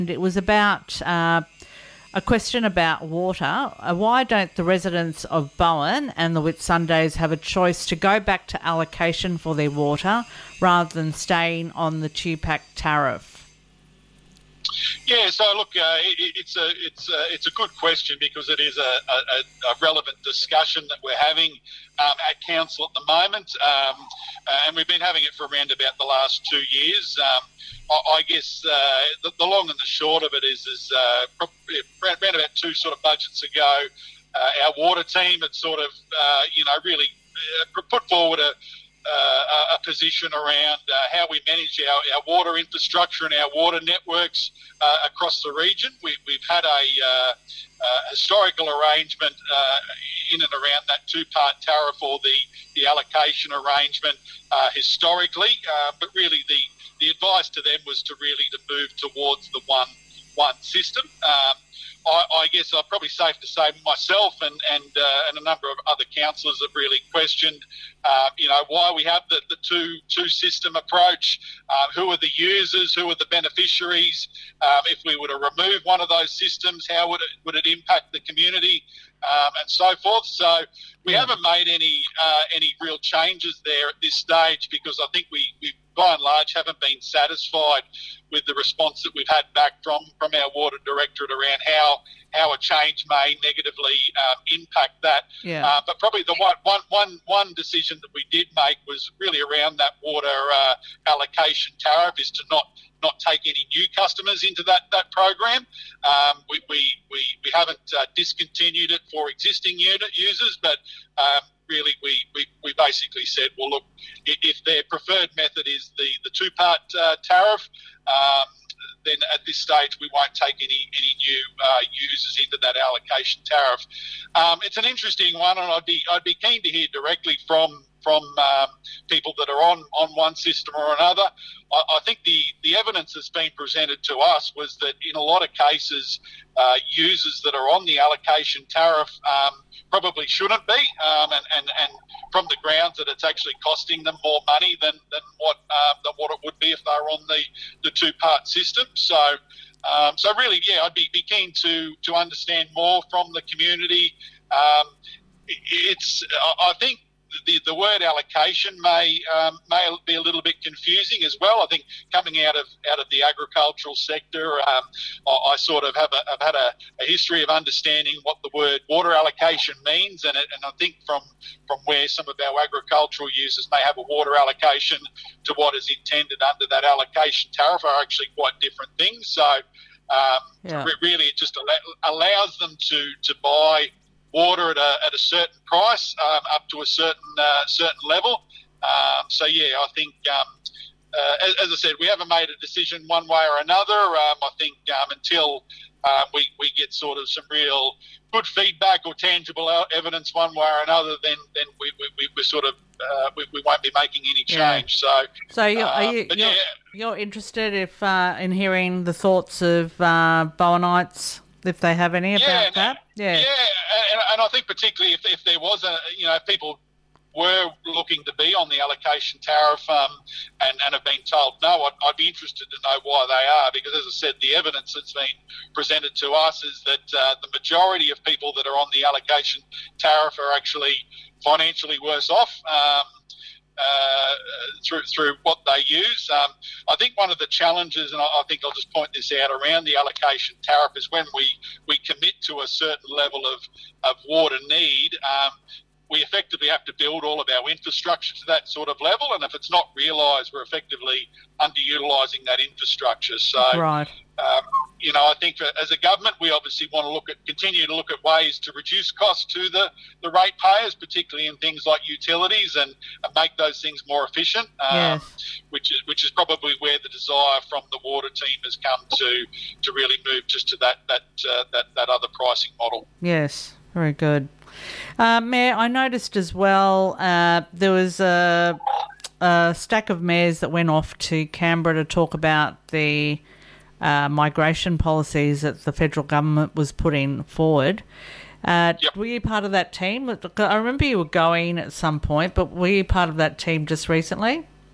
It was about a question about water. Why don't the residents of Bowen and the Whitsundays have a choice to go back to allocation for their water rather than staying on the TUPAC tariff? Yeah, so look, it's a good question because it is a relevant discussion that we're having at council at the moment, and we've been having it for around about the last 2 years. I guess the long and the short of it is around about two sort of budgets ago, our water team had sort of really put forward a position around how we manage our water infrastructure and our water networks across the region. We've had a historical arrangement in and around that two-part tariff or the allocation arrangement historically, but really the advice to them was to move towards the one system. I guess I'm probably safe to say myself and a number of other councillors have really questioned, why we have the two system approach. Who are the users? Who are the beneficiaries? If we were to remove one of those systems, how would it impact the community, and so forth? So we haven't made any real changes there at this stage because I think we by and large haven't been satisfied with the response that we've had back from our water directorate around how a change may negatively impact that. Yeah. But probably the one decision that we did make was really around that water allocation tariff is to not take any new customers into that program. We haven't discontinued it for existing users, but really we basically said, well, look, if their preferred method is the two-part tariff, then at this stage we won't take any new users into that allocation tariff. It's an interesting one, and I'd be keen to hear directly from people that are on one system or another. I think the evidence that's been presented to us was that in a lot of cases, users that are on the allocation tariff probably shouldn't be, and from the grounds that it's actually costing them more money than what it would be if they were on the two-part system. So really, yeah, I'd be keen to understand more from the community. I think the word allocation may be a little bit confusing as well. I think coming out of the agricultural sector, I sort of have had a history of understanding what the word water allocation means, and I think from where some of our agricultural users may have a water allocation to what is intended under that allocation tariff are actually quite different things. So really, it just allows them to buy water at a certain price up to a certain level. So yeah, I think as I said, we haven't made a decision one way or another. I think until we get sort of some real good feedback or tangible evidence one way or another, then we sort of we won't be making any change. Yeah. So you're interested in hearing the thoughts of Bowenites, if they have any about that? Yeah, and I think particularly if there was if people were looking to be on the allocation tariff and have been told no, I'd be interested to know why they are, because as I said, the evidence that's been presented to us is that the majority of people that are on the allocation tariff are actually financially worse off through what they use. I think one of the challenges, and I think I'll just point this out around the allocation tariff, is when we commit to a certain level of water need, we effectively have to build all of our infrastructure to that sort of level, and if it's not realised, we're effectively underutilising that infrastructure. So, right. I think as a government, we obviously want to continue to look at ways to reduce costs to the ratepayers, particularly in things like utilities, and make those things more efficient. Yes. Which is probably where the desire from the water team has come to really move just to that other pricing model. Yes, very good. Mayor, I noticed as well there was a stack of mayors that went off to Canberra to talk about the migration policies that the federal government was putting forward. Yep. Were you part of that team? I remember you were going at some point, but were you part of that team just recently?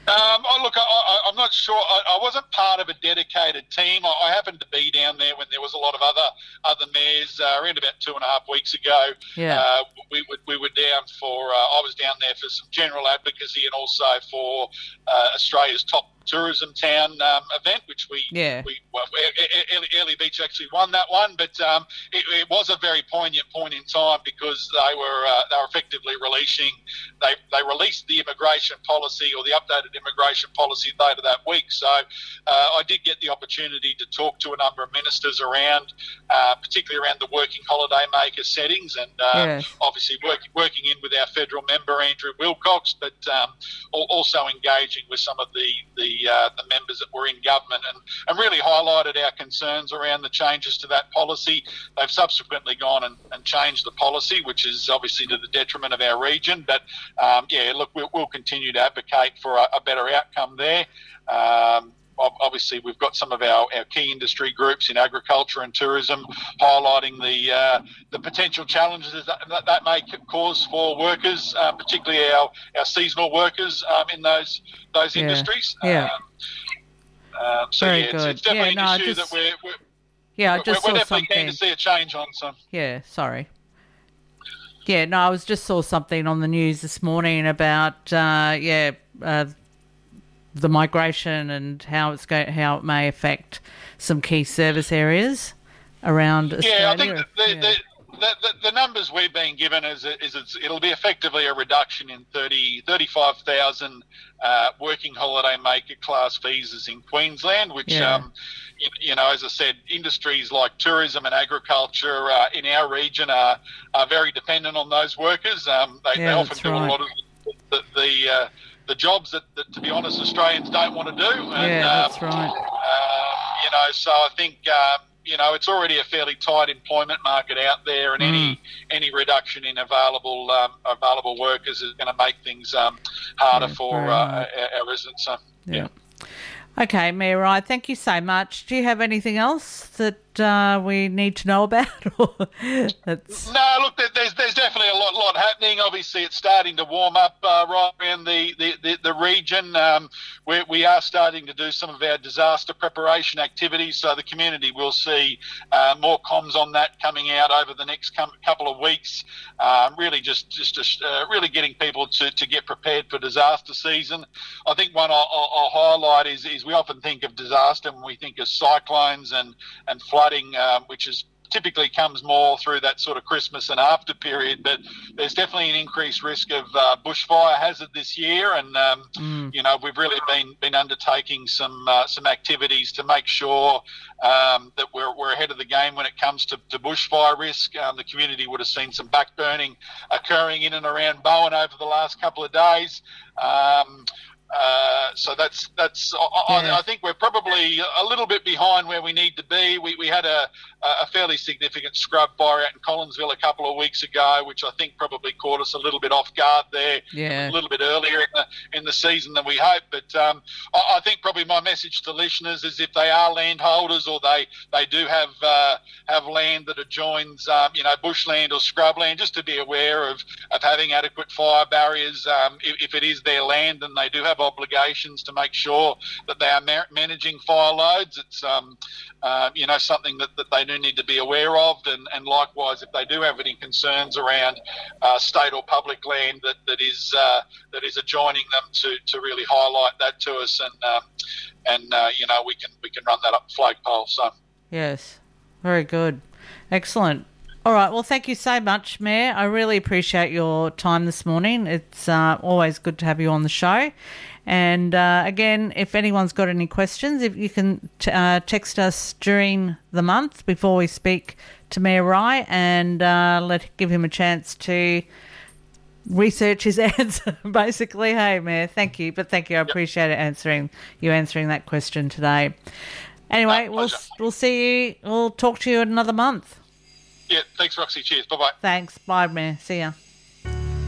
I'm not sure. I wasn't part of a dedicated team. I happened to be down there when there was a lot of other mayors around about 2.5 weeks ago. Yeah. We were down for. I was down there for some general advocacy and also for Australia's top tourism town event, which Airlie Beach actually won that one, but it was a very poignant point in time because they were effectively releasing. They released the immigration policy or the updated immigration policy later that week. So I did get the opportunity to talk to a number of ministers around, particularly around the working holiday maker settings, and obviously working in with our federal member Andrew Wilcox, but also engaging with some of the members that were in government and really highlighted our concerns around the changes to that policy. They've subsequently gone and changed the policy, which is obviously to the detriment of our region. But, we'll continue to advocate for a better outcome there. Obviously, we've got some of our key industry groups in agriculture and tourism highlighting the potential challenges that may cause for workers, particularly our seasonal workers in those industries. Yeah. Very good. It's definitely an issue that we're definitely keen to see a change on. So. Yeah, sorry. Yeah, no, I just saw something on the news this morning about the migration and how it may affect some key service areas around Australia. Yeah, I think the numbers we've been given it'll be effectively a reduction in 35,000 working holiday maker class visas in Queensland, which as I said, industries like tourism and agriculture in our region are very dependent on those workers. They often do a lot of the jobs that, to be honest, Australians don't want to do. And, that's right. So I think, it's already a fairly tight employment market out there, and any reduction in available workers is going to make things harder for our residents. So, yeah. Okay, Mayor Wright, thank you so much. Do you have anything else that we need to know about? No, look, there's definitely a lot happening. Obviously, it's starting to warm up right around the region. We are starting to do some of our disaster preparation activities, so the community will see more comms on that coming out over the next couple of weeks. Really just really getting people to get prepared for disaster season. I think one I'll highlight is we often think of disaster when we think of cyclones and flooding, which is typically comes more through that sort of Christmas and after period, but there's definitely an increased risk of bushfire hazard this year, and we've really been undertaking some activities to make sure that we're ahead of the game when it comes to bushfire risk. The community would have seen some backburning occurring in and around Bowen over the last couple of days. So that's. I think we're probably a little bit behind where we need to be. We had a fairly significant scrub fire out in Collinsville a couple of weeks ago, which I think probably caught us a little bit off guard there, a little bit earlier in the season than we hoped. But I think probably my message to listeners is if they are landholders or they do have land that adjoins bushland or scrubland, just to be aware of having adequate fire barriers if it is their land, and they do have obligations to make sure that they are managing fire loads. It's something that they do need to be aware of, and likewise if they do have any concerns around state or public land that is adjoining them, to really highlight that to us, and we can run that up the flagpole. So yes, very good, excellent. All right, well, thank you so much, Mayor. I really appreciate your time this morning. It's always good to have you on the show. And again, if anyone's got any questions, if you can text us during the month before we speak to Mayor Rye, and give him a chance to research his answer. Basically, hey, Mayor, thank you. But thank you, I appreciate it answering that question today. Anyway, we'll see you. We'll talk to you in another month. Yeah, thanks, Roxy. Cheers. Bye-bye. Thanks. Bye, Mayor. See ya.